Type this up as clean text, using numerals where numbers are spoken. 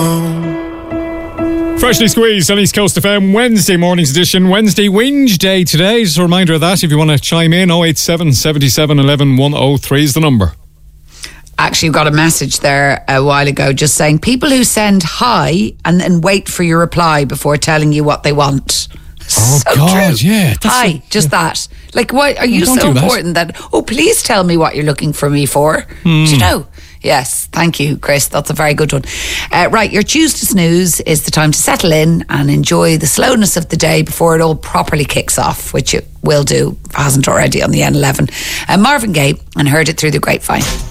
Freshly squeezed on East Coast FM, Wednesday morning's edition, Wednesday Whinge Day today. Just a reminder of that, if you want to chime in, 087 77 11 103 is the number. Actually, got a message there a while ago just saying people who send hi and then wait for your reply before telling you what they want. Oh, so God, true. Yeah. Hi, just that. Like, why are you so important that, please tell me what you're looking for me for? Do you know? Yes, thank you, Chris. That's a very good one. Right, your Tuesday snooze is the time to settle in and enjoy the slowness of the day before it all properly kicks off, which it will do, if it hasn't already, on the N11. Marvin Gaye, and Heard It Through the Grapevine.